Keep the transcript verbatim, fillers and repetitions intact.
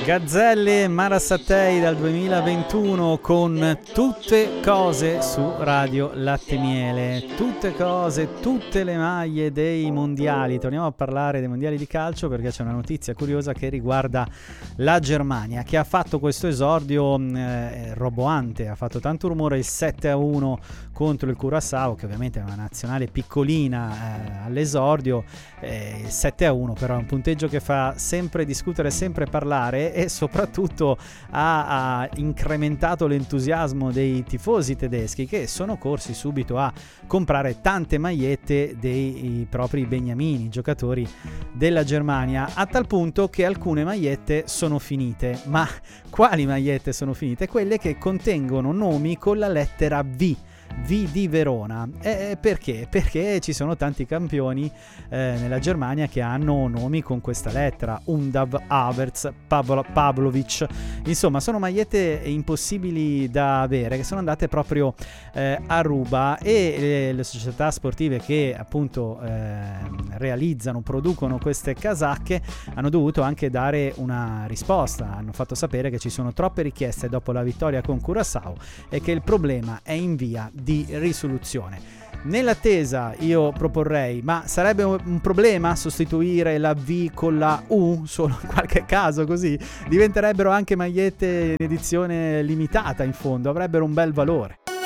Gazzelle Marasattei dal duemilaventuno con Tutte Cose su Radio Latte Miele. Tutte cose, tutte le maglie dei mondiali. Torniamo a parlare dei mondiali di calcio perché c'è una notizia curiosa che riguarda la Germania, che ha fatto questo esordio eh, roboante. Ha fatto tanto rumore il sette a uno contro il Curaçao, che ovviamente è una nazionale piccolina eh, all'esordio. eh, sette a uno però è un punteggio che fa sempre discutere, sempre parlare, e soprattutto ha, ha incrementato l'entusiasmo dei tifosi tedeschi, che sono corsi subito a comprare tante magliette dei propri beniamini, giocatori della Germania, a tal punto che alcune magliette sono finite. Ma quali magliette sono finite? Quelle che contengono nomi con la lettera V. V di Verona. Eh, perché? Perché ci sono tanti campioni eh, nella Germania che hanno nomi con questa lettera: Undav, Havertz, Pavlo, Pavlovic. Insomma, sono magliette impossibili da avere, che sono andate proprio eh, a ruba, e le, le società sportive che appunto eh, realizzano, producono queste casacche hanno dovuto anche dare una risposta. Hanno fatto sapere che ci sono troppe richieste dopo la vittoria con Curaçao e che il problema è in via di risoluzione. Nell'attesa io proporrei, ma sarebbe un problema sostituire la V con la U solo in qualche caso, così diventerebbero anche magliette in edizione limitata, in fondo avrebbero un bel valore.